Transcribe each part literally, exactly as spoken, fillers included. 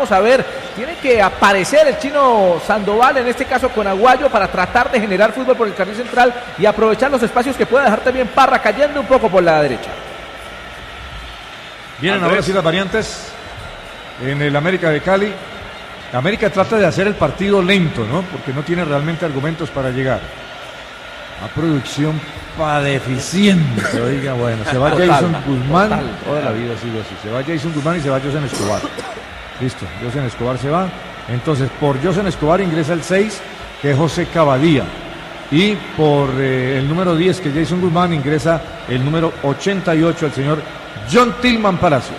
vamos a ver. Tiene que aparecer el chino Sandoval, en este caso con Aguayo, para tratar de generar fútbol por el carril central y aprovechar los espacios que pueda dejar también Parra, cayendo un poco por la derecha. Vienen ahora sí las variantes en el América de Cali. América trata de hacer el partido lento, ¿no? Porque no tiene realmente argumentos para llegar. A producción pa deficiente. Oiga, bueno, se va total, Jason Guzmán. Total, toda la vida ha sido así. Se va Jason Guzmán y se va Josen Escobar. Listo, Josen Escobar se va. Entonces, por Josen Escobar ingresa el seis, que es José Cavadía. Y por eh, el número diez, que es Jason Guzmán, ingresa el número ochenta y ocho, el señor John Tillman Palacios.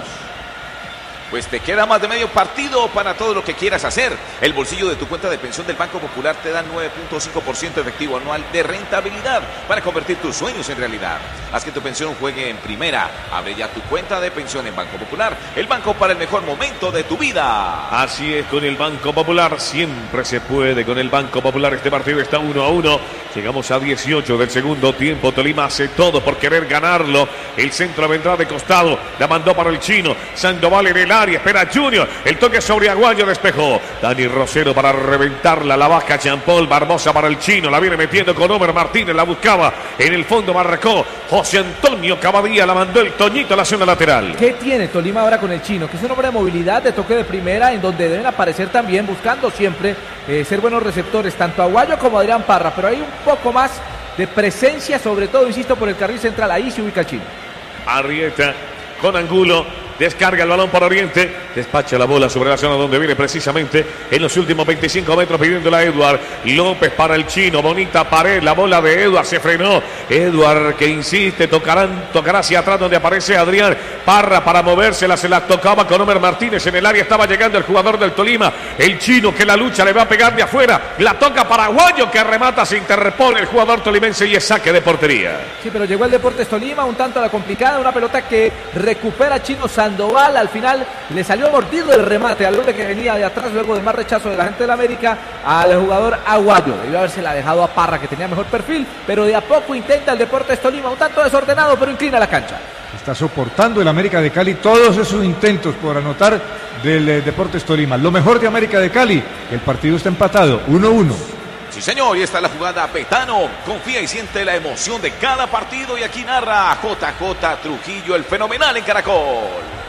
Pues te queda más de medio partido para todo lo que quieras hacer. El bolsillo de tu cuenta de pensión del Banco Popular te da nueve punto cinco por ciento efectivo anual de rentabilidad para convertir tus sueños en realidad. Haz que tu pensión juegue en primera. Abre ya tu cuenta de pensión en Banco Popular, el banco para el mejor momento de tu vida. Así es, con el Banco Popular siempre se puede. Con el Banco Popular este partido está uno a uno. Llegamos a dieciocho del segundo tiempo. Tolima hace todo por querer ganarlo. El centro vendrá de costado. La mandó para el chino. Sandoval en el área. Espera Junior. El toque sobre Aguayo. Despejó. Dani Rosero para reventarla. La baja Champol. Barbosa para el chino. La viene metiendo con Omer Martínez. La buscaba. En el fondo marcó José Antonio Cavadía. La mandó el Toñito a la zona lateral. ¿Qué tiene Tolima ahora con el chino? Que es un hombre de movilidad, de toque de primera, en donde deben aparecer también, buscando siempre eh, ser buenos receptores, tanto Aguayo como Adrián Parra. Pero hay un poco más de presencia, sobre todo, insisto, por el carril central. Ahí se ubica el chino. Arrieta con Angulo. Descarga el balón para Oriente, despacha la bola sobre la zona donde viene precisamente en los últimos veinticinco metros pidiéndola a Eduard López para el chino. Bonita pared, la bola de Eduard se frenó. Eduard que insiste, tocarán, tocará hacia atrás donde aparece Adrián Parra para movérsela, se la tocaba con Omer Martínez en el área, estaba llegando el jugador del Tolima, el chino que la lucha le va a pegar de afuera, la toca para Aguayo que remata, se interpone el jugador tolimense y es saque de portería. Sí, pero llegó el Deportes Tolima, un tanto a la complicada, una pelota que recupera Chino Sandoval, al final le salió mordido el remate al golpe que venía de atrás luego de más rechazo de la gente del América al jugador Aguayo. Debió haberse la dejado a Parra, que tenía mejor perfil, pero de a poco intenta el Deportes Tolima, un tanto desordenado, pero inclina la cancha. Está soportando el América de Cali todos esos intentos por anotar del eh, Deportes Tolima. Lo mejor de América de Cali, el partido está empatado, uno uno. Sí, señor, y esta es la jugada. Betano confía y siente la emoción de cada partido y aquí narra J J Trujillo, el fenomenal en Caracol.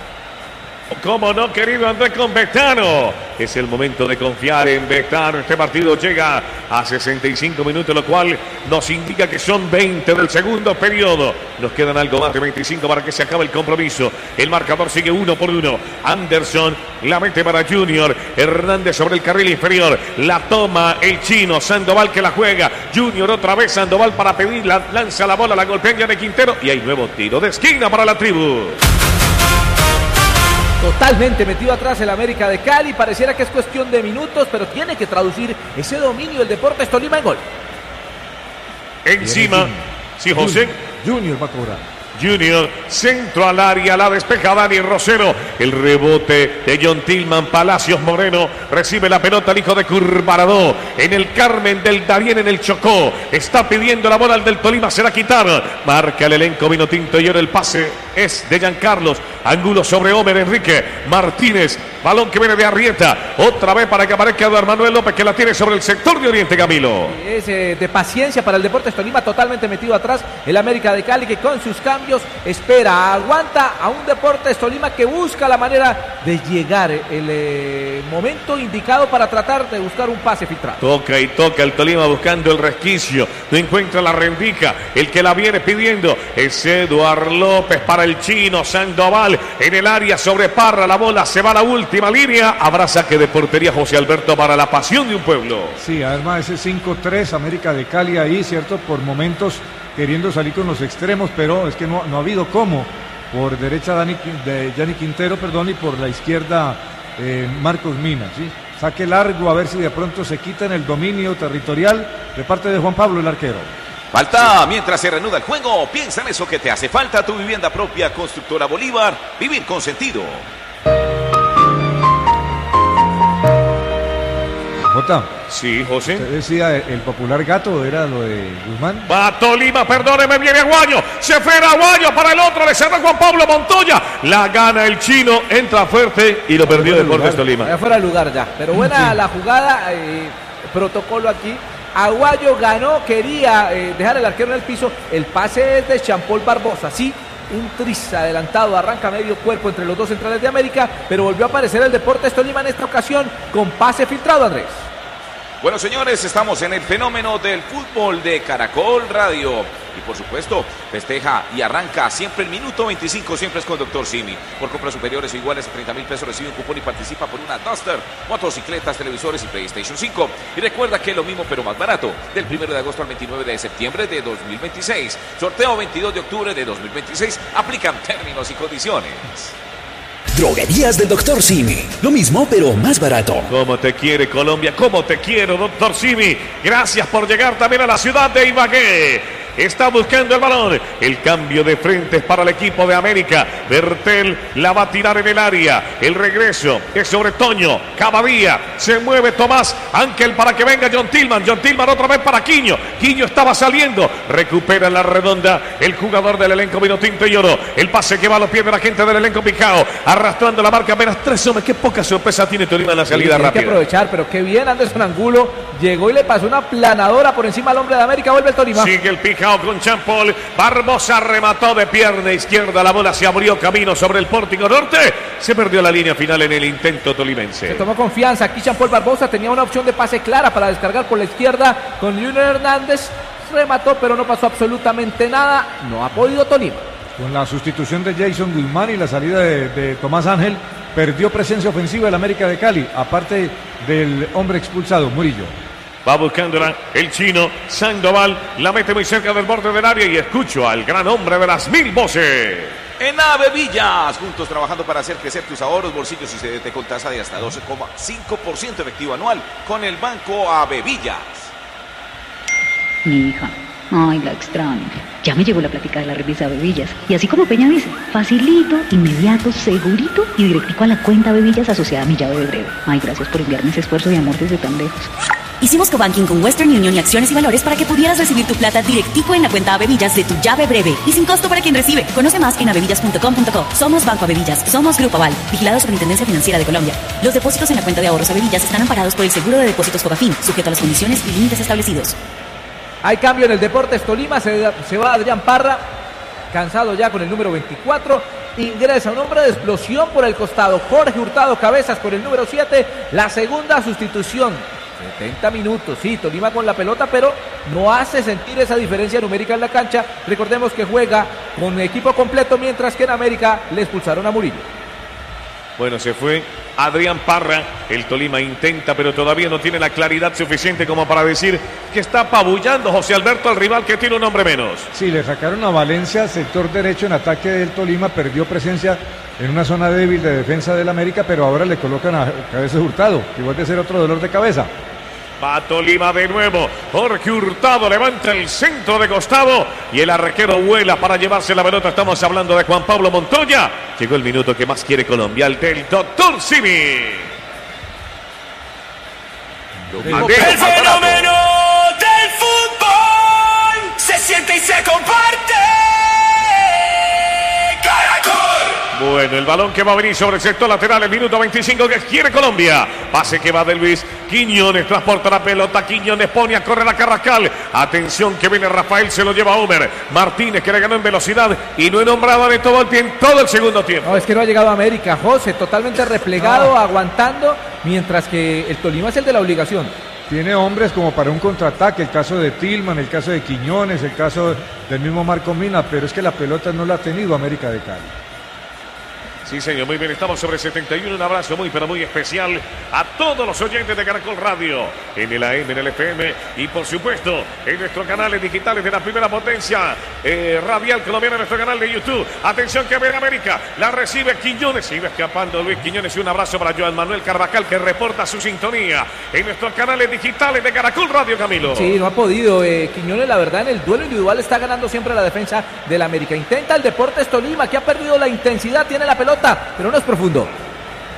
¿Cómo no, querido Andrés, con Betano? Es el momento de confiar en Betano. Este partido llega a sesenta y cinco minutos, lo cual nos indica que son veinte del segundo periodo. Nos quedan algo más de veinticinco para que se acabe el compromiso. El marcador sigue uno por uno. Anderson la mete para Junior. Hernández sobre el carril inferior. La toma el chino. Sandoval que la juega. Junior otra vez. Sandoval para pedirla. Lanza la bola, la golpea ya de Quintero. Y hay nuevo tiro de esquina para la tribu. Totalmente metido atrás el América de Cali, pareciera que es cuestión de minutos, pero tiene que traducir ese dominio del Deportes Tolima en gol. Encima, sí, José. Junior va a cobrar. Junior, centro al área, la despeja Dani Rosero. El rebote de John Tillman, Palacios Moreno. Recibe la pelota el hijo de Curvaradó. En el Carmen del Darién, en el Chocó. Está pidiendo la bola al del Tolima, se la quitaron. Marca el elenco vino tinto y ahora el pase es de Giancarlos. Ángulo sobre Homer Enrique Martínez. Balón que viene de Arrieta. Otra vez para que aparezca Eduardo Manuel López, que la tiene sobre el sector de Oriente, Camilo. Es eh, de paciencia para el Deportes Tolima, totalmente metido atrás el América de Cali, que con sus cambios espera, aguanta a un Deportes Tolima que busca la manera de llegar el eh, momento indicado para tratar de buscar un pase filtrado. Toca y toca el Tolima buscando el resquicio, no encuentra la rendica, el que la viene pidiendo es Eduardo López para el chino. Sandoval en el área sobre Parra, la bola se va a la última línea, habrá saque de portería José Alberto para la pasión de un pueblo. Sí, además ese cinco tres América de Cali ahí, cierto, por momentos queriendo salir con los extremos, pero es que no, no ha habido cómo. Por derecha Dani, de Gianni Quintero, perdón, y por la izquierda eh, Marcos Mina, ¿sí? Saque largo a ver si de pronto se quitan el dominio territorial de parte de Juan Pablo, el arquero. Falta mientras se reanuda el juego. Piensa en eso que te hace falta. Tu vivienda propia, Constructora Bolívar. Vivir con sentido. J J. Sí, José. Usted decía, el popular gato era lo de Guzmán. Va Tolima, perdóneme, viene Aguayo. Se fue Aguayo para el otro, le cerró Juan Pablo Montoya. La gana el chino, entra fuerte y lo perdió Deportes Tolima. Ya fuera de lugar ya. Pero buena sí. La jugada, eh, protocolo aquí. Aguayo ganó, quería eh, dejar el arquero en el piso. El pase es de Champol Barbosa, sí. Un tris adelantado, arranca medio cuerpo entre los dos centrales de América, pero volvió a aparecer el Deportes Tolima en esta ocasión con pase filtrado, Andrés. Bueno, señores, estamos en el fenómeno del fútbol de Caracol Radio. Y por supuesto, festeja y arranca siempre el minuto veinticinco, siempre es con Doctor Simi. Por compras superiores o iguales a treinta mil pesos recibe un cupón y participa por una Duster, motocicletas, televisores y PlayStation cinco. Y recuerda que es lo mismo pero más barato. Del primero de agosto al veintinueve de septiembre de dos mil veintiséis. Sorteo veintidós de octubre de dos mil veintiséis. Aplican términos y condiciones. Droguerías del Doctor Simi. Lo mismo, pero más barato. Cómo te quiere Colombia, cómo te quiero, Doctor Simi. Gracias por llegar también a la ciudad de Ibagué. Está buscando el balón. El cambio de frentes para el equipo de América. Bertel la va a tirar en el área. El regreso es sobre Toño. Cavadía. Se mueve Tomás Ángel para que venga John Tillman. John Tillman otra vez para Quiño. Quiño estaba saliendo. Recupera la redonda el jugador del elenco vino tinto y oro. El pase que va a los pies de la gente del elenco Picao. Arrastrando la marca apenas tres hombres. Qué poca sorpresa tiene Tolima en la salida sí, rápida. Hay que aprovechar, pero qué bien Anderson Angulo. Llegó y le pasó una planadora por encima al hombre de América. Vuelve el Tolima. Sigue el Picao con Champol. Barbosa remató de pierna izquierda. La bola se abrió camino sobre el pórtico norte. Se perdió la línea final en el intento tolimense. Se tomó confianza. Aquí Champol Barbosa tenía una opción de pase clara para descargar por la izquierda con Junior Hernández. Remató, pero no pasó absolutamente nada. No ha podido Tolima. Con la sustitución de Jason Guzmán y la salida de, de Tomás Ángel, perdió presencia ofensiva el América de Cali, aparte del hombre expulsado, Murillo. Va buscándola el chino Sandoval, la mete muy cerca del borde del área y escucho al gran hombre de las mil voces. En Ave Villas, juntos trabajando para hacer crecer tus ahorros, bolsillos y C D T con tasa de hasta doce coma cinco por ciento efectivo anual con el Banco Ave Villas. Mi hija, ay, la extraño. Ya me llegó la plática de la revista Bebillas. Y así como Peña dice, facilito, inmediato, segurito y directico a la cuenta Bebillas asociada a mi llave de breve. Ay, gracias por enviarme ese esfuerzo de amor desde tan lejos. Hicimos cobanking con Western Union y Acciones y Valores para que pudieras recibir tu plata directico en la cuenta Avevillas de tu llave breve y sin costo para quien recibe. Conoce más en avevillas punto com punto co. Somos Banco Avevillas, somos Grupo Aval, vigilado Superintendencia Financiera de Colombia. Los depósitos en la cuenta de ahorros Avevillas están amparados por el seguro de depósitos Fogafín, sujeto a las condiciones y límites establecidos. Hay cambio en el Deportes Tolima, se, se va Adrián Parra, cansado ya con el número veinticuatro. Ingresa un hombre de explosión por el costado, Jorge Hurtado Cabezas con el número siete, la segunda sustitución. setenta minutos, sí, Tolima con la pelota, pero no hace sentir esa diferencia numérica en la cancha. Recordemos que juega con equipo completo, mientras que en América le expulsaron a Murillo. Bueno, se fue Adrián Parra. El Tolima intenta, pero todavía no tiene la claridad suficiente como para decir que está apabullando José Alberto al rival que tiene un hombre menos. Sí, le sacaron a Valencia, sector derecho en ataque del Tolima, perdió presencia en una zona débil de defensa del América, pero ahora le colocan a Cabezas Hurtado, que vuelve a ser otro dolor de cabeza. Va Tolima de nuevo. Jorge Hurtado levanta el centro de costado y el arquero vuela para llevarse la pelota. Estamos hablando de Juan Pablo Montoya. Llegó el minuto que más quiere Colombia, el del Doctor Simi. El fenómeno del fútbol se siente y se comparte. Bueno, el balón que va a venir sobre el sector lateral, el minuto veinticinco que quiere Colombia. Pase que va de Luis. Quiñones transporta la pelota. Quiñones pone a correr a Carrascal. Atención que viene Rafael, se lo lleva a Homer. Martínez que le ganó en velocidad y no he nombrado de todo el tiempo, todo el segundo tiempo. No, es que no ha llegado a América. José totalmente replegado, no. aguantando, mientras que el Tolima es el de la obligación. Tiene hombres como para un contraataque, el caso de Tillman, el caso de Quiñones, el caso del mismo Marco Mina, pero es que la pelota no la ha tenido América de Cali. Sí, señor, muy bien, estamos sobre setenta y uno, un abrazo muy, pero muy especial a todos los oyentes de Caracol Radio, en el A M, en el F M y por supuesto en nuestros canales digitales de la primera potencia eh, radial colombiana, en nuestro canal de YouTube. Atención que viene América, la recibe Quiñones, sigue escapando Luis Quiñones y un abrazo para Joan Manuel Carvajal que reporta su sintonía en nuestros canales digitales de Caracol Radio, Camilo. Sí, no ha podido, eh, Quiñones la verdad en el duelo individual está ganando siempre la defensa del América. Intenta el Deportes Tolima que ha perdido la intensidad, tiene la pelota, pero no es profundo.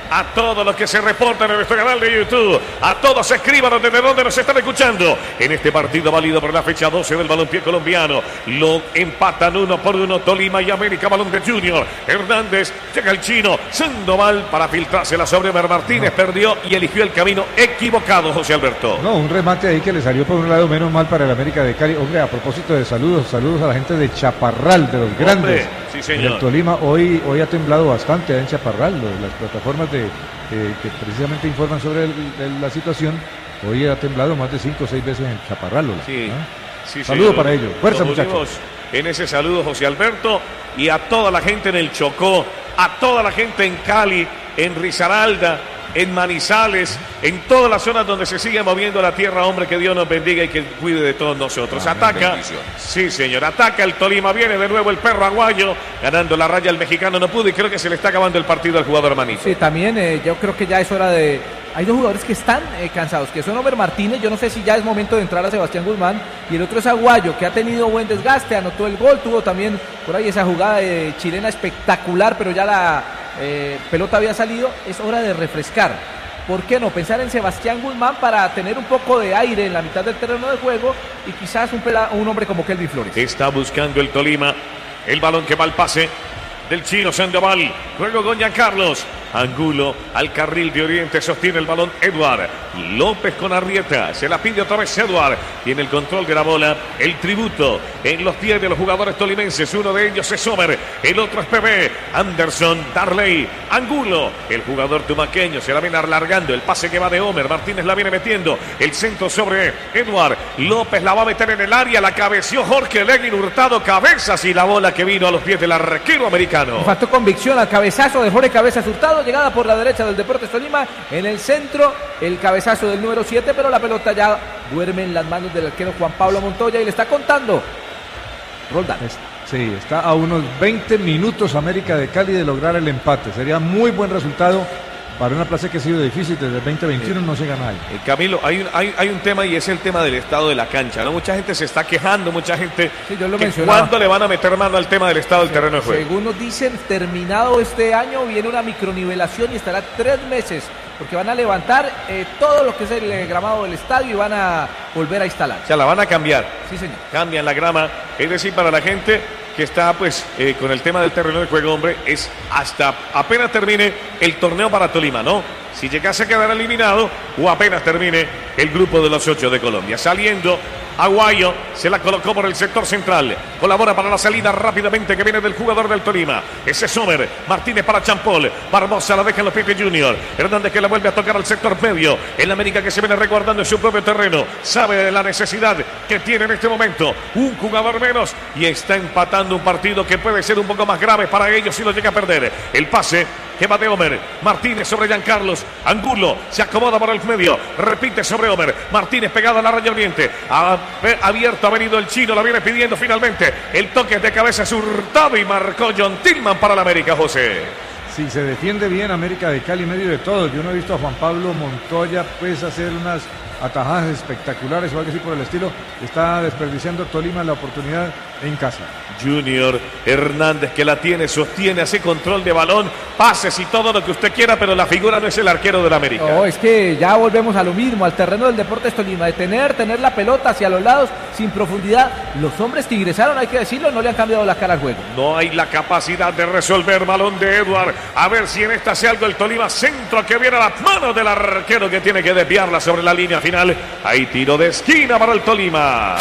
a todos los que se reportan en nuestro canal de YouTube, a todos escriban desde donde nos están escuchando en este partido válido por la fecha doce del balompié colombiano. Lo empatan uno por uno Tolima y América. Balón de Junior Hernández, llega el chino Sandoval para filtrársela sobre Omer Martínez, no. perdió y eligió el camino equivocado, José Alberto. No, un remate ahí que le salió por un lado menos mal para el América de Cali. Hombre, a propósito de saludos, saludos a la gente de Chaparral, de los Hombre, grandes. Sí, señor. El Tolima hoy, hoy ha temblado bastante en Chaparral, las plataformas de, eh, que precisamente informan sobre el, el, la situación. Hoy ha temblado más de cinco o seis veces en Chaparral. Sí, ¿no? sí, saludos para ellos. Fuerza, muchachos. En ese saludo, José Alberto, y a toda la gente en el Chocó, a toda la gente en Cali, en Risaralda, en Manizales, en todas las zonas donde se sigue moviendo la tierra, hombre, que Dios nos bendiga y que cuide de todos nosotros. Amén, ataca, bendición. Sí señor, ataca el Tolima, viene de nuevo el perro aguayo, ganando la raya el mexicano, no pudo y creo que se le está acabando el partido al jugador Manito. Sí, también eh, yo creo que ya es hora de... Hay dos jugadores que están eh, cansados, que son Omer Martínez, yo no sé si ya es momento de entrar a Sebastián Guzmán, y el otro es Aguayo, que ha tenido buen desgaste, anotó el gol, tuvo también por ahí esa jugada eh, chilena espectacular, pero ya la eh, pelota había salido, es hora de refrescar. ¿Por qué no? Pensar en Sebastián Guzmán para tener un poco de aire en la mitad del terreno de juego y quizás un, pela, un hombre como Kelvin Flores. Está buscando el Tolima, el balón que va al pase del chino Sandoval, luego con Giancarlos Angulo al carril de Oriente, sostiene el balón Eduard López con Arrieta, se la pide otra vez Eduard, tiene el control de la bola, el tributo en los pies de los jugadores tolimenses, uno de ellos es Omer, el otro es P B, Anderson, Darley, Angulo, el jugador tumaqueño, se la viene alargando, el pase que va de Omer, Martínez la viene metiendo, el centro sobre Eduard López, la va a meter en el área, la cabeció Jorge Leguín Hurtado, cabezas y la bola que vino a los pies del arquero americano. Faltó convicción al cabezazo de Jorge Cabezas Hurtado, llegada por la derecha del Deportes Tolima, en el centro el cabezazo del número siete, pero la pelota ya duerme en las manos del arquero Juan Pablo Montoya y le está contando Roldán. Sí, está a unos veinte minutos América de Cali de lograr el empate, sería muy buen resultado para una plaza que ha sido difícil desde el veinte veintiuno, no se gana ahí. Eh, Camilo, hay un, hay, hay un tema y es el tema del estado de la cancha, ¿no? Mucha gente se está quejando, mucha gente sí, yo lo que mencionaba. ¿Cuándo le van a meter mano al tema del estado del terreno de juego? Según nos dicen, terminado este año viene una micronivelación y estará tres meses, porque van a levantar eh, todo lo que es el eh, gramado del estadio y van a volver a instalar. O sea, la van a cambiar. Sí, señor. Cambian la grama, es decir, para la gente que está pues eh, con el tema del terreno de juego, hombre, es hasta apenas termine el torneo para Tolima, ¿no? Si llegase a quedar eliminado o apenas termine el grupo de los ocho de Colombia. Saliendo Aguayo, se la colocó por el sector central, colabora para la salida rápidamente que viene del jugador del Tolima, ese es Sommer, Martínez para Champol, Barbosa la deja en los pies de Junior, Hernández que la vuelve a tocar al sector medio, el América que se viene resguardando en su propio terreno, sabe de la necesidad que tiene en este momento, un jugador menos y está empatando un partido que puede ser un poco más grave para ellos si lo llega a perder. El pase que va de Omer, Martínez sobre Giancarlos, Angulo se acomoda por el medio, repite sobre Omer, Martínez pegado a la raya oriente, ha abierto, ha venido el chino, la viene pidiendo finalmente, el toque de cabeza es Hurtado y marcó John Tillman para la América, José. Sí, se defiende bien América de Cali en medio de todo. Yo no he visto a Juan Pablo Montoya pues hacer unas atajadas espectaculares o algo así por el estilo. Está desperdiciando Tolima la oportunidad en casa. Junior Hernández que la tiene, sostiene, hace control de balón, pases y todo lo que usted quiera, pero la figura no es el arquero del América. No, es que ya volvemos a lo mismo, al terreno del Deportes Tolima, de tener, tener la pelota hacia los lados, sin profundidad. Los hombres que ingresaron, hay que decirlo, no le han cambiado la cara al juego. No hay la capacidad de resolver, balón de Eduard, a ver si en esta hace algo el Tolima, centro que viene a las manos del arquero que tiene que desviarla sobre la línea final. Hay tiro de esquina para el Tolima.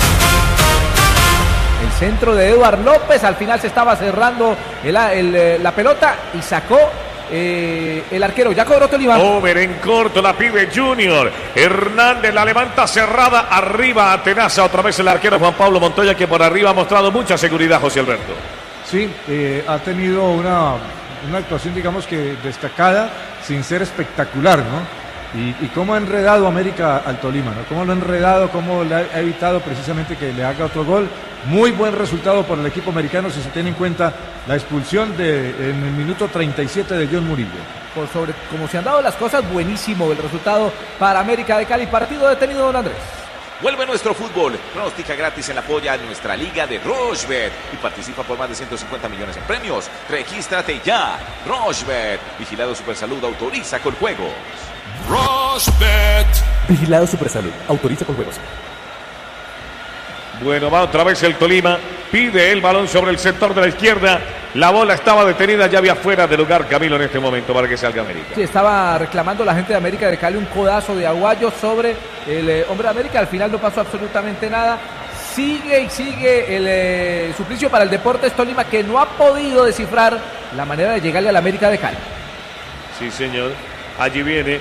El centro de Eduard López, al final se estaba cerrando el, el, la pelota y sacó eh, el arquero. Ya cobró Tolima. Over en corto, la pide Junior. Hernández la levanta cerrada, arriba atenaza otra vez el arquero Juan Pablo Montoya, que por arriba ha mostrado mucha seguridad, José Alberto. Sí, eh, ha tenido una, una actuación, digamos que destacada, sin ser espectacular, ¿no? Y, y cómo ha enredado América al Tolima, ¿no? Cómo lo ha enredado, cómo le ha evitado precisamente que le haga otro gol. Muy buen resultado por el equipo americano si se tiene en cuenta la expulsión de, en el minuto treinta y siete de John Murillo. Por sobre como se han dado las cosas, buenísimo el resultado para América de Cali. Partido detenido, don Andrés. Vuelve nuestro fútbol. Pronostica gratis en la polla de nuestra liga de Rochebet y participa por más de ciento cincuenta millones en premios. Regístrate ya. Rochebet. Vigilado Supersalud. Autoriza con juegos. Rochebet. Vigilado Supersalud. Autoriza con juegos. Bueno, va otra vez el Tolima. Pide el balón sobre el sector de la izquierda. La bola estaba detenida, ya había fuera de lugar Camilo en este momento para que salga América. Sí, estaba reclamando la gente de América de Cali un codazo de Aguayo sobre el eh, hombre de América. Al final no pasó absolutamente nada. Sigue y sigue el eh, suplicio para el Deportes Tolima, que no ha podido descifrar la manera de llegarle a la América de Cali. Sí, señor. Allí viene.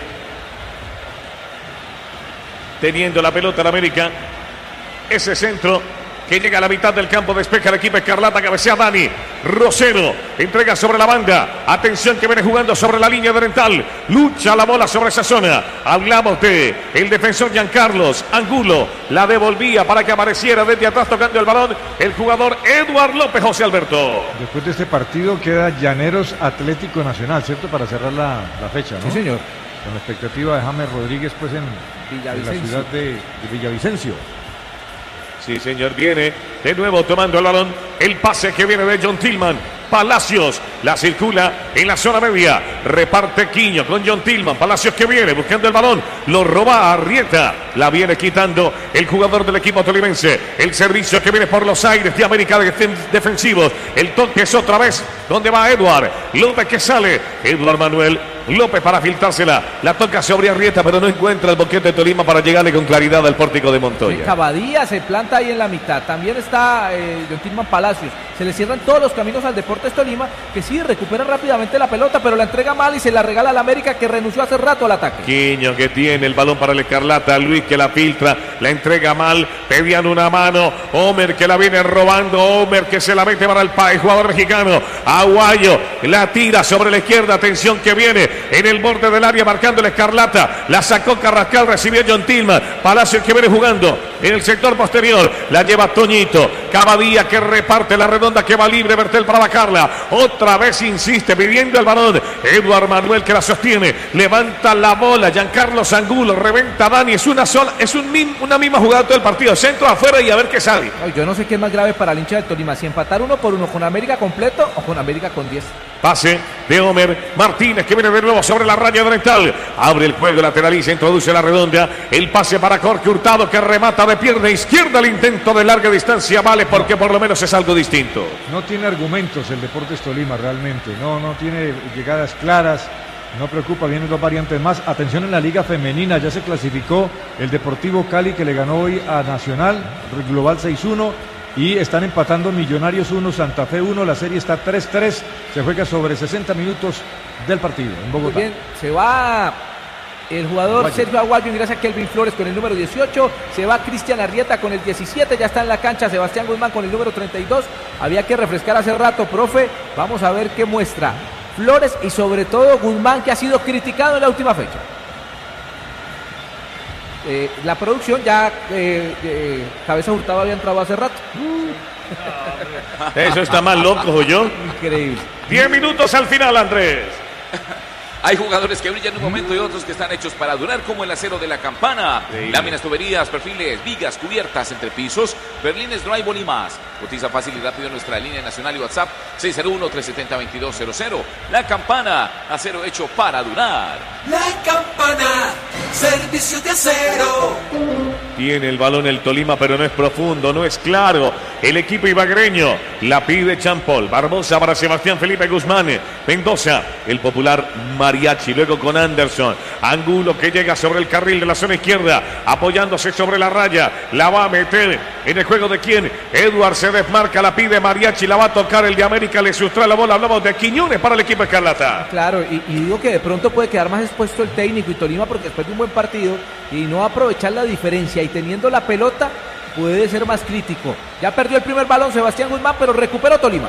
Teniendo la pelota en América. Ese centro que llega a la mitad del campo, despeja el equipo Escarlata, cabecea Dani Rosero, entrega sobre la banda, atención que viene jugando sobre la línea oriental, lucha la bola sobre esa zona, hablamos de el defensor Giancarlos Angulo, la devolvía para que apareciera desde atrás tocando el balón el jugador Eduard López. José Alberto. Después de este partido queda Llaneros Atlético Nacional, ¿cierto? Para cerrar la, la fecha, ¿no? Sí, señor. Con la expectativa de James Rodríguez, pues en, en la ciudad de, de Villavicencio. Sí, señor, viene de nuevo tomando el balón. El pase que viene de John Tillman. Palacios la circula en la zona media. Reparte Quiño con John Tillman. Palacios que viene buscando el balón. Lo roba a Arrieta. La viene quitando el jugador del equipo tolimense. El servicio que viene por los aires de América de defensivos. El toque es otra vez donde va Eduard López que sale. Eduard Manuel López para filtrársela. La toca sobre Arrieta, pero no encuentra el boquete de Tolima para llegarle con claridad al pórtico de Montoya. Cavadía se planta ahí en la mitad. También está eh, John Tillman Palacios. Se le cierran todos los caminos al Deportes Tolima, que sí recupera rápidamente la pelota, pero la entrega mal y se la regala al América, que renunció hace rato al ataque. Quiño que tiene el balón para el Escarlata. Luis que la filtra, la entrega mal, pedían una mano. Homer que la viene robando. Homer que se la mete para el país, jugador mexicano. Aguayo la tira sobre la izquierda. Atención que viene en el borde del área marcando el Escarlata. La sacó Carrascal, recibió John Tillman. Palacios que viene jugando en el sector posterior. La lleva Toñito. Cavadía que reparte la redonda, que va libre. Bertel para bajarla. Otra vez insiste pidiendo el balón. Eduard Manuel que la sostiene. Levanta la bola. Giancarlos Angulo. Reventa Dani. Es una sola, es un, una misma jugada todo el partido. Centro afuera y a ver qué sale. Ay, yo no sé qué es más grave para el hincha del Tolima. Si empatar uno por uno con América completo o con América con diez. Pase de Homer Martínez que viene de nuevo sobre la raya oriental. Abre el juego, lateraliza, introduce la redonda. El pase para Jorge Hurtado que remata de pierna izquierda. El intento de larga distancia vale porque por lo menos es algo distinto. No tiene argumentos el Deportes Tolima realmente. No, no tiene llegadas claras. No preocupa, vienen dos variantes más. Atención en la Liga Femenina, ya se clasificó el Deportivo Cali que le ganó hoy a Nacional, global seis uno. Y están empatando Millonarios uno, Santa Fe uno. La serie está tres tres. Se juega sobre sesenta minutos del partido en Bogotá. Muy bien, se va el jugador Aguayo. Sergio Aguayo, ingresa Kelvin Flores con el número dieciocho. Se va Cristian Arrieta con el diecisiete. Ya está en la cancha Sebastián Guzmán con el número treinta y dos. Había que refrescar hace rato, profe. Vamos a ver qué muestra Flores y sobre todo Guzmán, que ha sido criticado en la última fecha. Eh, la producción ya eh, eh, Cabeza Hurtado había entrado hace rato. Eso está más loco, yo. Increíble. Diez minutos al final, Andrés. Hay jugadores que brillan en un momento y otros que están hechos para durar, como el acero de la campana. Sí. Láminas, tuberías, perfiles, vigas, cubiertas, entrepisos, berlines, drywall y más. Cotiza fácil y rápido en nuestra línea nacional y WhatsApp seis cero uno, tres siete cero, veintidós cero cero. La Campana, acero hecho para durar. La Campana, servicio de acero. Tiene el balón el Tolima, pero no es profundo, no es claro. El equipo ibagreño la pide Champol. Barbosa para Sebastián Felipe Guzmán. Mendoza, el popular Mariachi. Luego con Anderson. Angulo que llega sobre el carril de la zona izquierda, apoyándose sobre la raya. La va a meter en el juego de quién. Eduard se desmarca, la pide Mariachi. La va a tocar el de América, le sustrae la bola. Hablamos de Quiñones para el equipo Escarlata. Claro, y, y digo que de pronto puede quedar más expuesto el técnico y Tolima, porque después de un buen partido y no aprovechar la diferencia y teniendo la pelota puede ser más crítico. Ya perdió el primer balón Sebastián Guzmán, pero recuperó Tolima.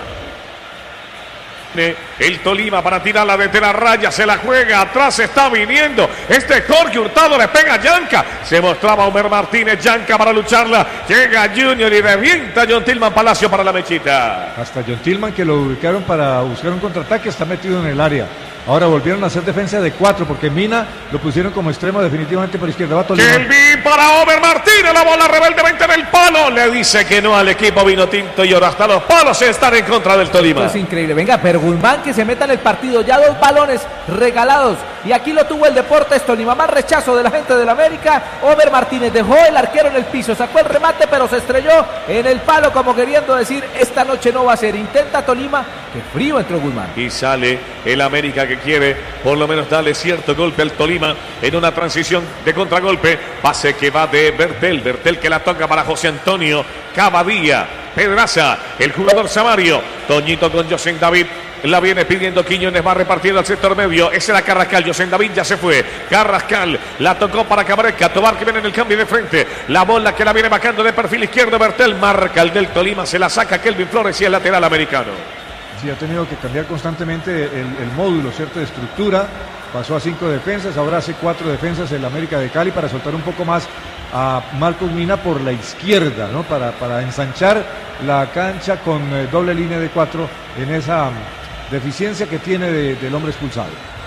El Tolima para tirarla desde la raya, se la juega, atrás está viniendo este Jorge Hurtado, le pega a Yanka, se mostraba Homer Martínez, Yanka para lucharla, llega Junior y revienta John Tillman Palacio para la mechita. Hasta John Tillman, que lo ubicaron para buscar un contraataque, está metido en el área. Ahora volvieron a hacer defensa de cuatro porque Mina lo pusieron como extremo definitivamente por izquierda. Va Tolima. Kelvin para Over Martínez, la bola rebeldemente en el palo. Le dice que no al equipo vino tinto y ahora hasta los palos están en contra del Tolima. Esto es increíble. Venga, pero Guzmán que se meta en el partido. Ya dos balones regalados. Y aquí lo tuvo el Deportes Tolima. Más rechazo de la gente del América. Over Martínez dejó el arquero en el piso. Sacó el remate, pero se estrelló en el palo como queriendo decir, esta noche no va a ser. Intenta Tolima. Qué frío entró Guzmán. Y sale el América que quiere por lo menos darle cierto golpe al Tolima en una transición de contragolpe. Pase que va de Bertel. Bertel que la toca para José Antonio Cavadía. Pedraza, el jugador Samario. Toñito con José David. La viene pidiendo Quiñones, va repartiendo al sector medio. Ese era Carrascal, José David ya se fue. Carrascal la tocó para Cabareca. Tobar que viene en el cambio de frente. La bola que la viene bajando de perfil izquierdo. Bertel marca el del Tolima. Se la saca Kelvin Flores y el lateral americano. Sí, ha tenido que cambiar constantemente el, el módulo, ¿cierto? De estructura. Pasó a cinco defensas, ahora hace cuatro defensas el América de Cali para soltar un poco más a Marcos Mina por la izquierda, ¿no? Para, para ensanchar la cancha con eh, doble línea de cuatro en esa um, deficiencia que tiene de, del hombre expulsado.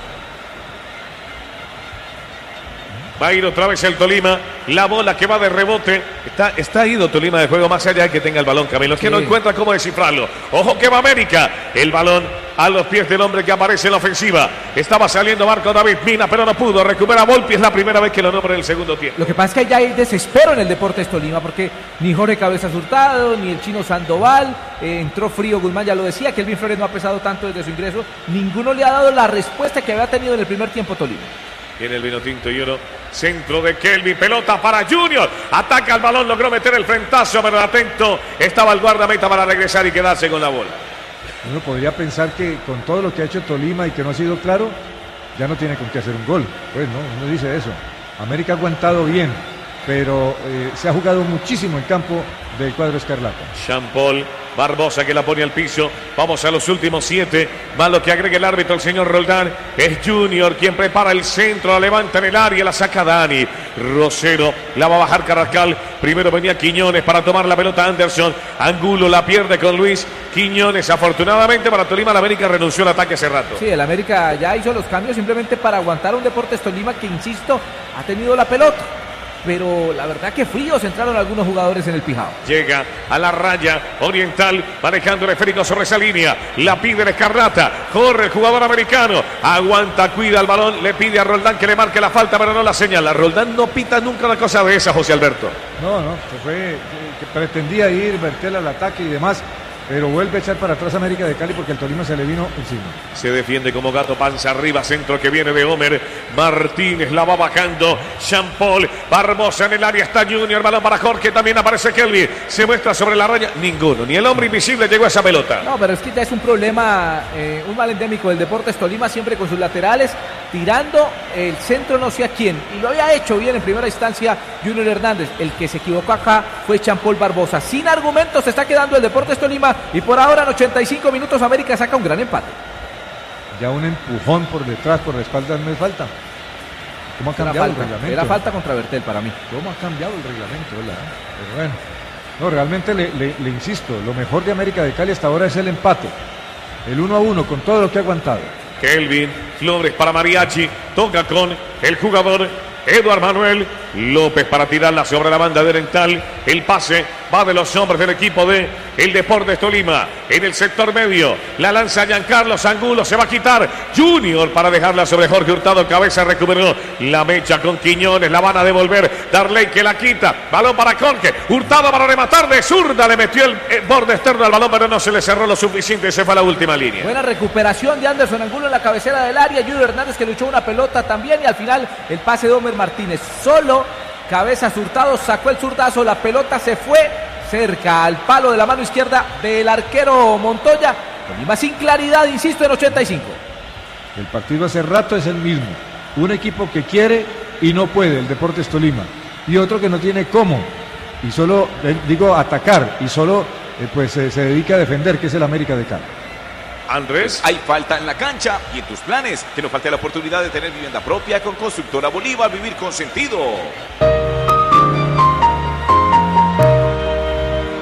Va a ir otra vez el Tolima. La bola que va de rebote. Está, está ido Tolima de juego más allá de que tenga el balón, Camilo. Que sí. No encuentra cómo descifrarlo. Ojo que va América. El balón a los pies del hombre que aparece en la ofensiva. Estaba saliendo Marco David Mina, pero no pudo. Recupera Volpi. Es la primera vez que lo nombra en el segundo tiempo. Lo que pasa es que ya hay desespero en el Deportes Tolima, porque ni Jorge Cabezas Hurtado, ni el chino Sandoval, eh, entró frío Guzmán, ya lo decía, que Kelvin Flores no ha pesado tanto desde su ingreso. Ninguno le ha dado la respuesta que había tenido en el primer tiempo Tolima. Viene el vino tinto y oro. Centro de Kelvin. Pelota para Junior. Ataca el balón. Logró meter el frentazo, pero atento estaba el guardameta para regresar y quedarse con la bola. Uno podría pensar que con todo lo que ha hecho Tolima y que no ha sido claro, ya no tiene con qué hacer un gol. Pues no, uno dice eso. América ha aguantado bien, pero eh, se ha jugado muchísimo en campo del cuadro escarlata. Jean-Paul Barbosa que la pone al piso. Vamos a los últimos siete. Más lo que agrega el árbitro, el señor Roldán. Es Junior quien prepara el centro. La levanta en el área. La saca Dani Rosero. La va a bajar Carrascal. Primero venía Quiñones para tomar la pelota Anderson. Angulo la pierde con Luis Quiñones. Afortunadamente para Tolima, la América renunció al ataque hace rato. Sí, el América ya hizo los cambios simplemente para aguantar un Deportes Tolima que, insisto, ha tenido la pelota. Pero la verdad que fríos entraron algunos jugadores en el Pijao. Llega a la raya oriental, manejando el esférico sobre esa línea. La pide el Escarlata. Corre el jugador americano. Aguanta, cuida el balón. Le pide a Roldán que le marque la falta, pero no la señala. Roldán no pita nunca una cosa de esa, José Alberto. No, no, se fue, que pretendía ir, Bertel al ataque y demás. Pero vuelve a echar para atrás América de Cali porque el Tolima se le vino encima. Se defiende como gato, panza arriba, centro que viene de Homer Martínez, la va bajando Jean-Paul Barbosa en el área, está Junior, balón para Jorge, también aparece Kelvin, se muestra sobre la raya, ninguno, ni el hombre invisible llegó a esa pelota. No, pero es que ya es un problema, eh, un mal endémico del Deportes Tolima, siempre con sus laterales, tirando el centro no sé a quién, y lo había hecho bien en primera instancia Junior Hernández. El que se equivocó acá fue Jean-Paul Barbosa. Sin argumentos se está quedando el Deportes Tolima. Y por ahora en ochenta y cinco minutos América saca un gran empate. Ya un empujón por detrás, por la espalda no es falta. ¿Cómo ha cambiado falta, el reglamento? Era falta contra Bertel para mí. ¿Cómo ha cambiado el reglamento? ¿Verdad? Pero bueno, no, realmente le, le, le insisto, lo mejor de América de Cali hasta ahora es el empate. El uno a uno con todo lo que ha aguantado. Kelvin Flores para Mariachi, toca con el jugador Eduard Manuel López para tirarla sobre la banda delantal. El pase va de los hombres del equipo de el Deportes Tolima. En el sector medio la lanza Giancarlo Angulo, se va a quitar Junior para dejarla sobre Jorge Hurtado. Cabeza recuperó la mecha con Quiñones, la van a devolver. Darley que la quita, balón para Jorge Hurtado para rematar de zurda, le metió el, el borde externo al balón, pero no se le cerró lo suficiente, se fue a la última línea. Buena recuperación de Anderson Angulo en la cabecera del área. Junior Hernández que luchó una pelota también, y al final el pase de Homer Martínez. Solo Cabezas Hurtado sacó el zurdazo, la pelota se fue cerca al palo de la mano izquierda del arquero Montoya. Tolima sin claridad, insisto, en ochenta y cinco. El partido hace rato es el mismo. Un equipo que quiere y no puede, el Deportes Tolima. Y otro que no tiene cómo. Y solo, eh, digo, atacar. Y solo eh, pues eh, se dedica a defender, que es el América de Cali. Andrés, hay falta en la cancha y en tus planes que no falte la oportunidad de tener vivienda propia con Constructora Bolívar. Vivir con sentido.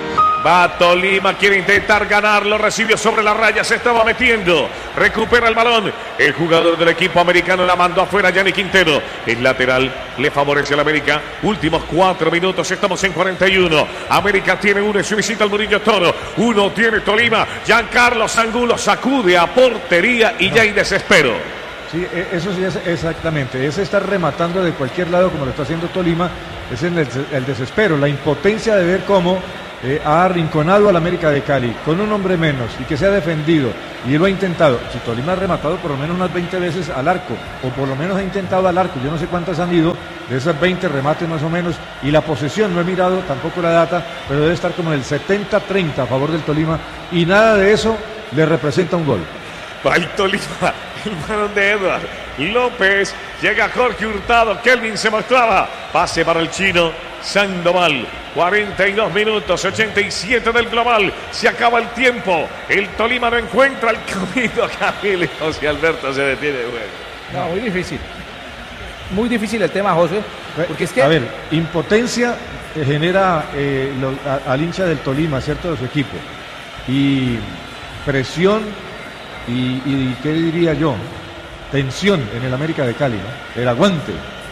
Va Tolima, quiere intentar ganarlo, recibió sobre la raya, se estaba metiendo, recupera el balón, el jugador del equipo americano la mandó afuera, Gianni Quintero, el lateral le favorece al América, últimos cuatro minutos, estamos en cuarenta y uno, América tiene uno y su visita al Murillo Toro, uno tiene Tolima, Giancarlo Angulo sacude a portería y ya hay desespero. Sí, eso sí es exactamente, ese estar rematando de cualquier lado como lo está haciendo Tolima, es el, el desespero, la impotencia de ver cómo Eh, ha arrinconado al América de Cali con un hombre menos y que se ha defendido y lo ha intentado. Si Tolima ha rematado por lo menos unas veinte veces al arco, o por lo menos ha intentado al arco, yo no sé cuántas han ido, de esas veinte remates más o menos, y la posesión, no he mirado tampoco la data, pero debe estar como en el setenta treinta a favor del Tolima, y nada de eso le representa un gol. Va el Tolima, el balón de Edward López, llega Jorge Hurtado, Kelvin se mostraba, pase para el chino Sandoval, cuarenta y dos minutos, ochenta y siete del global, se acaba el tiempo, el Tolima no encuentra el camino, Camilo, José Alberto se detiene de juego. No, muy difícil, muy difícil el tema, José, porque es que... A ver, impotencia eh, genera eh, lo, a, al hincha del Tolima, ¿cierto?, de su equipo, y presión, y, y ¿qué diría yo?, tensión en el América de Cali, ¿no?, el aguante.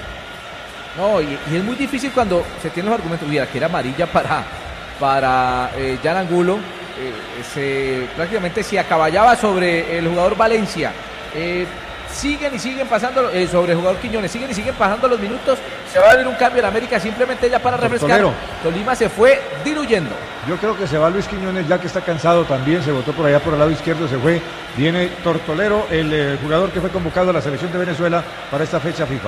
No, y, y es muy difícil cuando se tienen los argumentos. Mira, que era amarilla para, para eh, Jan Angulo, eh, se, prácticamente se acaballaba sobre el jugador Valencia. Eh, siguen y siguen pasando, eh, sobre el jugador Quiñones, siguen y siguen pasando los minutos. Se va a ver un cambio en América simplemente ya para refrescar. Tortolero. Tolima se fue diluyendo. Yo creo que se va Luis Quiñones ya que está cansado también, se botó por allá por el lado izquierdo, se fue. Viene Tortolero, el eh, jugador que fue convocado a la selección de Venezuela para esta fecha FIFA.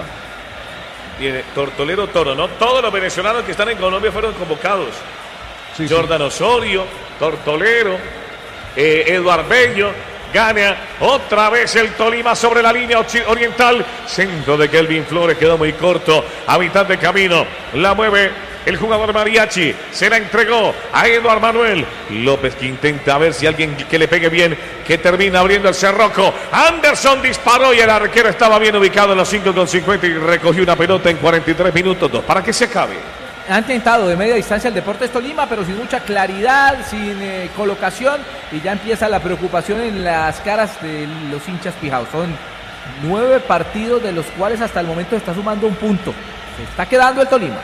Tiene Tortolero Toro, ¿no? Todos los venezolanos que están en Colombia fueron convocados. Sí, Jordan sí. Osorio, Tortolero, eh, Eduard Bello, gana otra vez el Tolima sobre la línea oriental. Centro de Kelvin Flores, quedó muy corto, a mitad de camino, la mueve el jugador Mariachi, se la entregó a Eduard Manuel López, que intenta ver si alguien que le pegue bien, que termina abriendo el cerroco. Anderson disparó y el arquero estaba bien ubicado en los cinco con cincuenta y recogió una pelota en cuarenta y tres minutos, dos, para que se acabe. Ha intentado de media distancia el Deportes Tolima, pero sin mucha claridad, sin eh, colocación, y ya empieza la preocupación en las caras de los hinchas pijados. Son nueve partidos de los cuales hasta el momento está sumando un punto. Se está quedando el Tolima.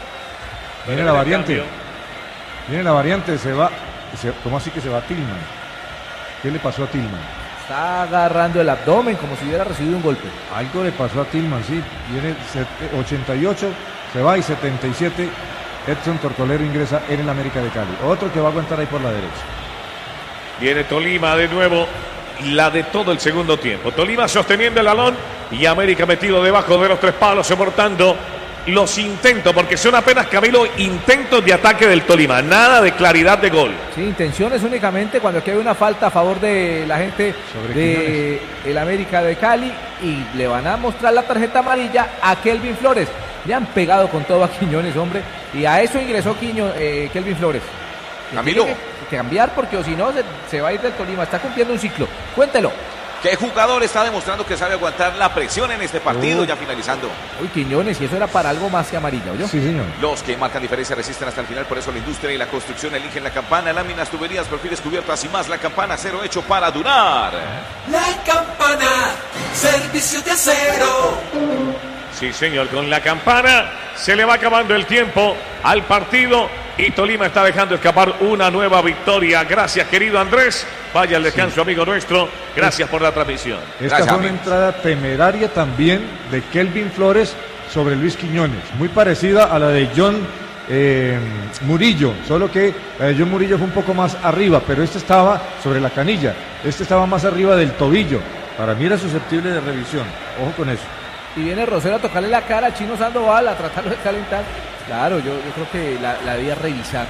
Viene la variante. Viene la variante, se va. Se, ¿Cómo así que se va Tillman? ¿Qué le pasó a Tillman? Está agarrando el abdomen como si hubiera recibido un golpe. Algo le pasó a Tillman, sí. Viene ochenta y ocho, se va, y setenta y siete. Edson Tortolero ingresa en el América de Cali. Otro que va a aguantar ahí por la derecha. Viene Tolima de nuevo, la de todo el segundo tiempo. Tolima sosteniendo el balón y América metido debajo de los tres palos, soportando los intentos, porque son apenas, Camilo, intentos de ataque del Tolima, nada de claridad de gol. Sí, intenciones únicamente cuando aquí hay una falta a favor de la gente Sobre de el América de Cali, y le van a mostrar la tarjeta amarilla a Kelvin Flores. Le han pegado con todo a Quiñones, hombre, y a eso ingresó Quiño, eh, Kelvin Flores. Que Camilo. tiene que cambiar, porque o si no se, se va a ir del Tolima. Está cumpliendo un ciclo. Cuéntelo. ¿Qué jugador está demostrando que sabe aguantar la presión en este partido? Uh. Ya finalizando. Uy, Quiñones, y eso era para algo más que amarillo, ¿yo? Sí, señor. Los que marcan diferencia resisten hasta el final, por eso la industria y la construcción eligen la campana, láminas, tuberías, perfiles, cubiertas y más. La campana, acero hecho para durar. La campana, servicio de acero. Sí, señor, con la campana se le va acabando el tiempo al partido y Tolima está dejando escapar una nueva victoria. Gracias, querido Andrés. Vaya al descanso, sí, amigo nuestro. Gracias por la transmisión. Esta Gracias, fue una amigos. entrada temeraria también de Kelvin Flores sobre Luis Quiñones, muy parecida a la de John eh, Murillo, solo que la de John Murillo fue un poco más arriba, pero este estaba sobre la canilla, este estaba más arriba del tobillo. Para mí era susceptible de revisión, ojo con eso. Y viene Rosero a tocarle la cara a Chino Sandoval, a tratarlo de calentar. Claro, yo, yo creo que la, la debía revisar.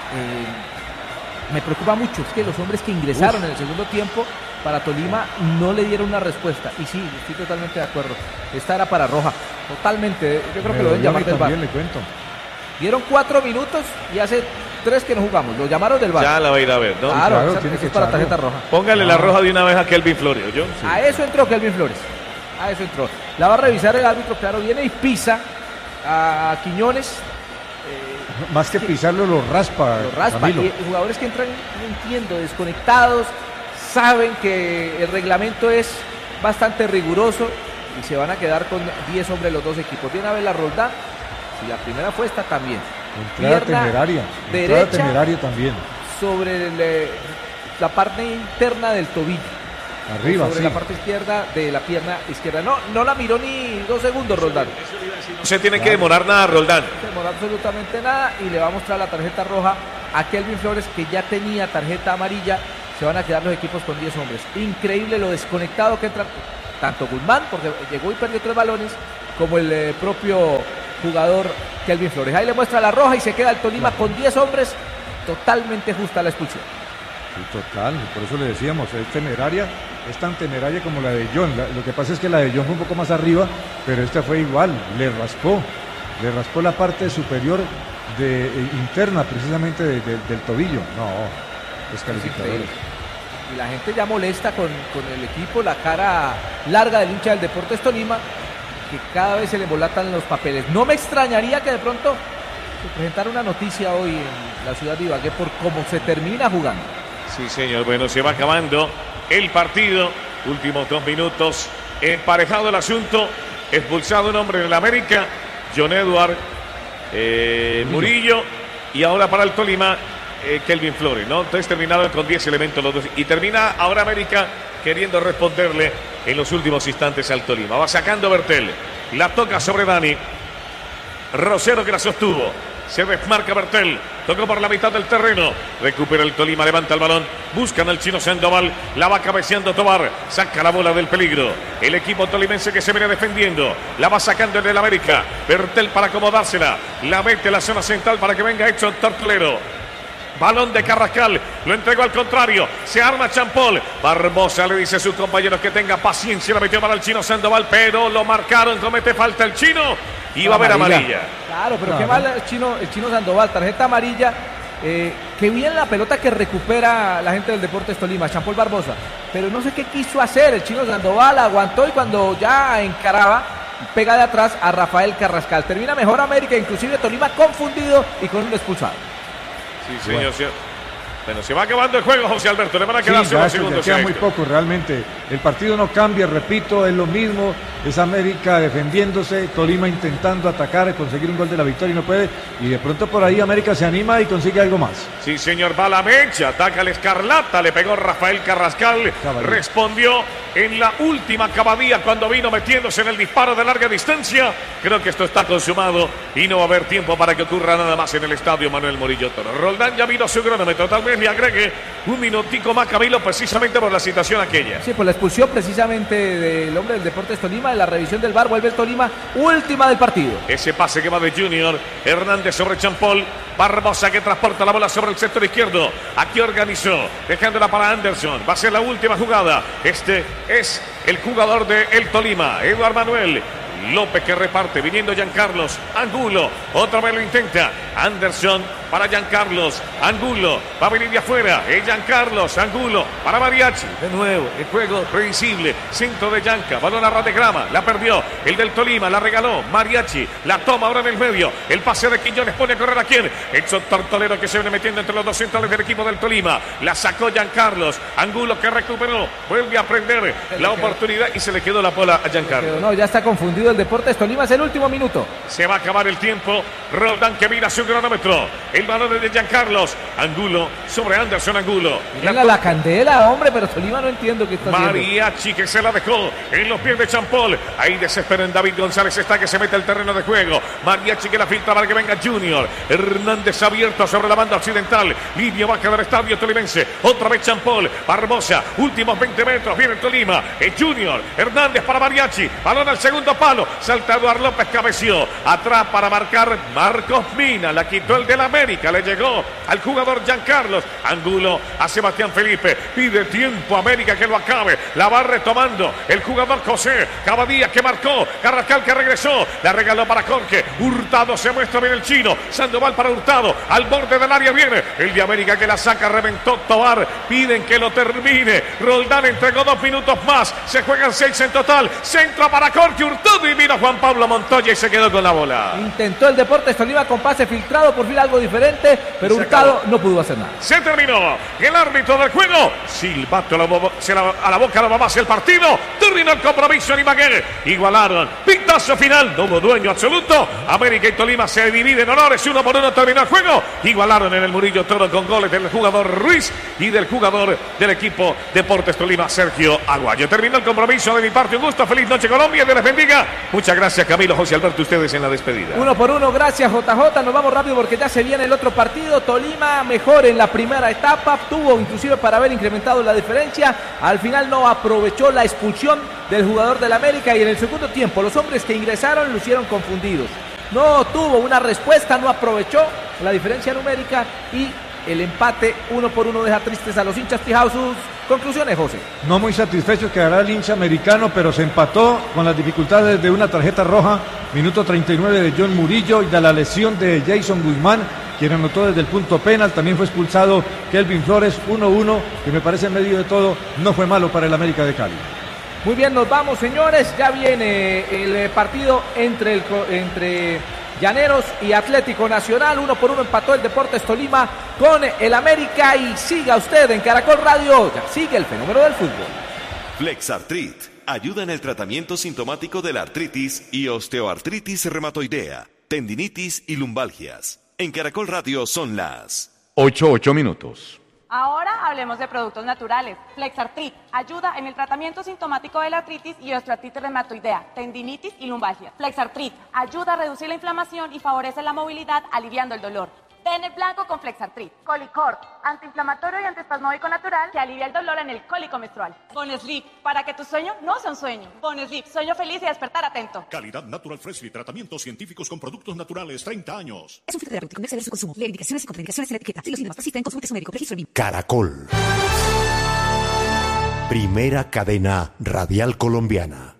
Eh, me preocupa mucho, es que los hombres que ingresaron Uf. en el segundo tiempo para Tolima no le dieron una respuesta. Y sí, estoy totalmente de acuerdo. Esta era para Roja, totalmente. Yo creo me que lo deben llamar del bar. Le cuento. Dieron cuatro minutos y hace tres que no jugamos. Lo llamaron del bar. Ya la va a ir a ver, ¿no? Claro, claro, esa, tiene eso que es para echarlo. tarjeta roja. Póngale Ah. la roja de una vez a Kelvin Flores, ¿yo? Sí. A eso entró Kelvin Flores. A eso entró. La va a revisar el árbitro, claro. Viene y pisa a Quiñones. Eh, Más que pisarlo, lo raspa. Lo raspa. Camilo. Y jugadores que entran, no entiendo, desconectados, saben que el reglamento es bastante riguroso y se van a quedar con diez hombres los dos equipos. Viene a ver la Roldán. Si la primera fue esta también. Entrada temeraria. Entrada derecha temeraria también. Sobre el, eh, la parte interna del tobillo. Arriba, sobre sí. la parte izquierda de la pierna izquierda. No, no la miró ni dos segundos, Roldán. No se tiene que demorar nada, Roldán. No se demoró absolutamente nada y le va a mostrar la tarjeta roja a Kelvin Flores, que ya tenía tarjeta amarilla. Se van a quedar los equipos con diez hombres. Increíble lo desconectado que entra tanto Guzmán, porque llegó y perdió tres balones, como el eh, propio jugador Kelvin Flores. Ahí le muestra la roja y se queda el Tolima con diez hombres. Totalmente justa la expulsión. Sí, total, por eso le decíamos, es temeraria, es tan temeraria como la de John. La, lo que pasa es que la de John fue un poco más arriba, pero esta fue igual, le raspó, le raspó la parte superior de, eh, interna precisamente de, de, del tobillo. No, descalificador. Y la gente ya molesta con, con el equipo, la cara larga del hincha del Deportes Tolima, que cada vez se le embolatan los papeles. No me extrañaría que de pronto se presentara una noticia hoy en la ciudad de Ibagué por cómo se termina jugando. Sí, señor. Bueno, se va acabando el partido. Últimos dos minutos. Emparejado el asunto. Expulsado un hombre en el América. John Edward eh, Murillo. Y ahora para el Tolima, eh, Kelvin Flores, ¿no? Entonces terminaron con diez elementos los dos. Y termina ahora América queriendo responderle en los últimos instantes al Tolima. Va sacando Bertel. La toca sobre Dani. Rosero que la sostuvo. Se desmarca Bertel. Tocó por la mitad del terreno. Recupera el Tolima, levanta el balón. Buscan al chino Sandoval. La va cabeceando Tobar. Saca la bola del peligro. El equipo tolimense que se viene defendiendo. La va sacando en el América. Bertel para acomodársela. La mete a la zona central para que venga hecho Tortolero. Balón de Carrascal, lo entregó al contrario, se arma Champol, Barbosa le dice a sus compañeros que tenga paciencia, la metió para el chino Sandoval, pero lo marcaron, comete falta el chino y va a haber amarilla. Claro, pero No, qué no. mal el chino, el chino Sandoval, tarjeta amarilla, eh, qué bien la pelota que recupera la gente del Deportes Tolima, Champol Barbosa, pero no sé qué quiso hacer el chino Sandoval, aguantó y cuando ya encaraba, pega de atrás a Rafael Carrascal. Termina mejor América, inclusive Tolima confundido y con un expulsado. Sí, señor. Bueno. bueno, se va acabando el juego, José Alberto. Le van a quedar Sí, solo ya, segundos. ya queda muy poco realmente. El partido no cambia, repito, es lo mismo. Es América defendiéndose, Tolima intentando atacar, conseguir un gol de la victoria y no puede. Y de pronto por ahí América se anima y consigue algo más. Sí, señor, va la mecha, ataca el Escarlata, le pegó Rafael Carrascal, Caballero. respondió en la última acabadía cuando vino metiéndose en el disparo de larga distancia. Creo que esto está consumado y no va a haber tiempo para que ocurra nada más en el estadio Manuel Murillo Toro. Roldán ya vino su cronómetro, tal vez le agregue un minutico más, Camilo, precisamente por la situación aquella. Sí, por la expulsión precisamente del hombre del Deportes Tolima, de la revisión del V A R, vuelve el Tolima, última del partido. Ese pase que va de Junior, Hernández sobre Champol, Barbosa que transporta la bola sobre el sector izquierdo. Aquí organizó, dejándola para Anderson. Va a ser la última jugada. Este es el jugador de el Tolima, Eduard Manuel López, que reparte, viniendo Giancarlos Angulo, otra vez lo intenta Anderson para Giancarlos Angulo, va a venir de afuera, es Giancarlos Angulo para Mariachi, de nuevo, el juego previsible, centro de Gianca, balón a ras de grama, la perdió, el del Tolima, la regaló Mariachi, la toma ahora en el medio, el pase de Quiñones pone a correr a quién, Edson Tortolero que se viene metiendo entre los dos centrales del equipo del Tolima, la sacó Giancarlos Angulo que recuperó, vuelve a prender la oportunidad y se le quedó la bola a Giancarlos. Pero no, ya está confundido el Deportes Tolima, es el último minuto. Se va a acabar el tiempo. Roldán que mira su cronómetro. El balón es de Giancarlos Angulo sobre Anderson Angulo. Venga la candela, hombre, pero Tolima no entiendo qué está haciendo. Mariachi que se la dejó en los pies de Champol. Ahí desespera en David González. Está que se mete al terreno de juego. Mariachi que la filtra para que venga Junior. Hernández abierto sobre la banda occidental. Línea baja del estadio tolimense. Otra vez Champol. Barbosa. Últimos veinte metros. Viene el Tolima. Es Junior. Hernández para Mariachi. Balón al segundo palo. Salta Eduard López, cabeció. Atrás para marcar Marcos Mina. La quitó el del América. Le llegó al jugador Giancarlos Angulo a Sebastián Felipe. Pide tiempo América que lo acabe. La va retomando el jugador José Cavadía que marcó. Carrascal que regresó. La regaló para Jorge. Hurtado se muestra bien el chino. Sandoval para Hurtado. Al borde del área viene el de América que la saca. Reventó Tobar. Piden que lo termine. Roldán entregó dos minutos más. Se juegan seis en total. Centro para Jorge Hurtado. vino Juan Pablo Montoya y se quedó con la bola. Intentó el Deportes Tolima con pase filtrado, por fin algo diferente, pero Hurtado no pudo hacer nada. Se terminó. El árbitro del juego, silbato a la, bo- se la, a la boca de más el partido. Terminó el compromiso en Ibagué. Igualaron. Pitazo final. No hubo dueño absoluto. América y Tolima se dividen honores. Uno por uno terminó el juego. Igualaron en el Murillo Toro con goles del jugador Ruiz y del jugador del equipo Deportes Tolima, Sergio Aguayo. Terminó el compromiso de mi parte. Un gusto. Feliz noche, Colombia. Dios les bendiga. Muchas gracias, Camilo, José Alberto, ustedes en la despedida. Uno por uno, gracias J J. Nos vamos rápido porque ya se viene el otro partido. Tolima mejor en la primera etapa, tuvo inclusive para haber incrementado la diferencia. Al final no aprovechó la expulsión del jugador del América y en el segundo tiempo los hombres que ingresaron lucieron confundidos. No tuvo una respuesta, no aprovechó la diferencia numérica y el empate uno por uno deja tristes a los hinchas fijados. Sus conclusiones, José. No muy satisfecho quedará el hincha americano, pero se empató con las dificultades de una tarjeta roja, minuto treinta y nueve de John Murillo y de la lesión de Jason Guzmán, quien anotó desde el punto penal. También fue expulsado Kelvin Flores, uno uno, que me parece en medio de todo no fue malo para el América de Cali. Muy bien, nos vamos, señores. Ya viene el partido entre, el, entre Llaneros y Atlético Nacional. Uno por uno empató el Deportes Tolima con el América. Y siga usted en Caracol Radio. Ya sigue el fenómeno del fútbol. Flexartrit ayuda en el tratamiento sintomático de la artritis y osteoartritis reumatoidea, tendinitis y lumbalgias. En Caracol Radio son las ocho, ocho minutos. Ahora hablemos de productos naturales. Flexartrit ayuda en el tratamiento sintomático de la artritis y osteoartritis reumatoidea, tendinitis y lumbalgia. Flexartrit ayuda a reducir la inflamación y favorece la movilidad, aliviando el dolor. Ven el blanco con Flexartrit. Colicort, antiinflamatorio y antiespasmódico natural que alivia el dolor en el cólico menstrual. Bonesleep, para que tu sueño no sea un sueño. Bonesleep, sueño feliz y despertar atento. Calidad Natural Freshly, tratamientos científicos con productos naturales, treinta años. Es un filtro terapéutico, no exceder su consumo. Lee indicaciones y contraindicaciones en la etiqueta. Si los síntomas persisten, consulte a su médico. Registro B I M. Caracol. Primera cadena radial colombiana.